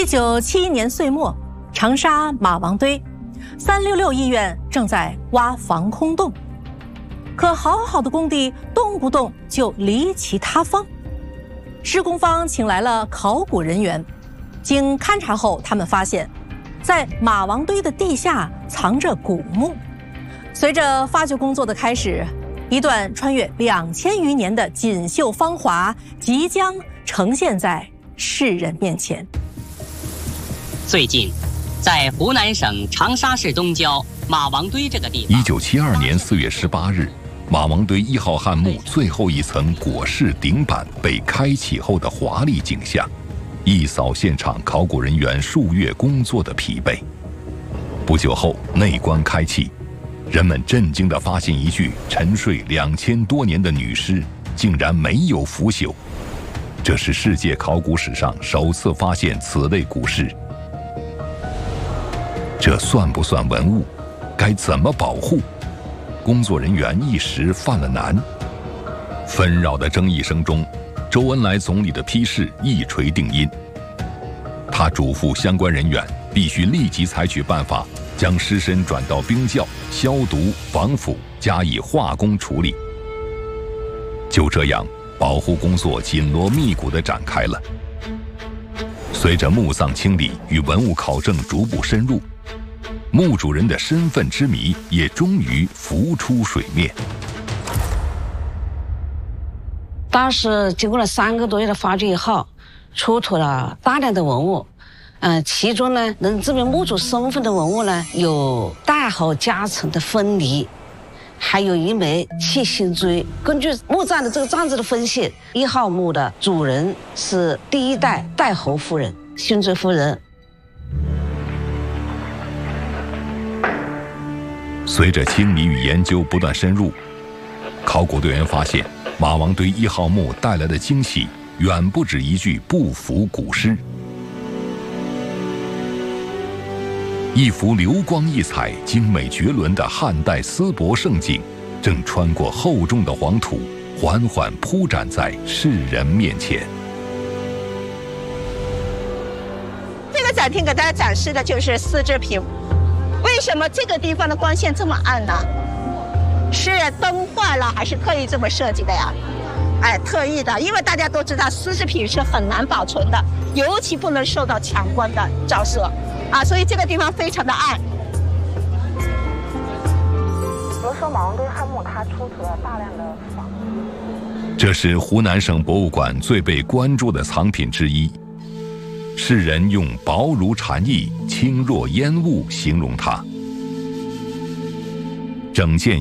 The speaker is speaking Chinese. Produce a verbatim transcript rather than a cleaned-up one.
一九七一年岁末，长沙马王堆三六六医院正在挖防空洞，可好好的工地动不动就离奇塌方。施工方请来了考古人员，经勘察后，他们发现，在马王堆的地下藏着古墓。随着发掘工作的开始，一段穿越两千余年的锦绣芳华即将呈现在世人面前。 最近，在湖南省长沙市东郊马王堆这个地方， 一九七二年四月十八日，马王堆一号汉墓最后一层椁室顶板被开启后的华丽景象，一扫现场考古人员数月工作的疲惫。不久后，内棺开启，人们震惊地发现，一具沉睡两千多年的女尸竟然没有腐朽，这是世界考古史上首次发现此类古尸。这算不算文物？该怎么保护？工作人员一时犯了难。纷扰的争议声中，周恩来总理的批示一锤定音。他嘱咐相关人员必须立即采取办法，将尸身转到冰窖消毒防腐，加以化工处理。就这样，保护工作紧锣密鼓地展开了。随着墓葬清理与文物考证逐步深入，墓主人的身份之谜也终于浮出水面。 当时经过了三个多月的发掘以后，出土了大量的文物，嗯、呃，其中呢能证明墓主身份的文物呢有大壕夹层的分离，还有一枚七星锥。根据墓葬的这个葬字的分析，一号墓的主人是第一代代侯夫人，星锥夫人。 随着清理与研究不断深入，考古队员发现，马王堆一号墓带来的惊喜远不止一具不腐古尸。一幅流光溢彩、精美绝伦的汉代丝帛盛景，正穿过厚重的黄土，缓缓铺展在世人面前。 这个展厅给大家展示的就是丝织品。为什么这个地方的光线这么暗呢？是灯坏了还是特意这么设计的呀？哎，特意的，因为大家都知道丝织品是很难保存的，尤其不能受到强光的照射啊，所以这个地方非常的暗。 比如说马王堆汉墓，它出土了大量的仿制。 这是湖南省博物馆最被关注的藏品之一。世人用薄如蝉翼、轻若烟雾形容它。整件